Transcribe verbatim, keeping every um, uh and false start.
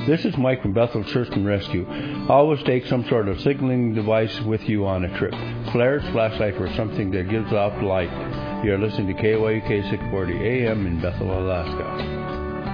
This is Mike from Bethel Search and Rescue. Always take some sort of signaling device with you on a trip. Flares, flashlight, or something that gives off light. You're listening to K Y U K six forty A M in Bethel, Alaska.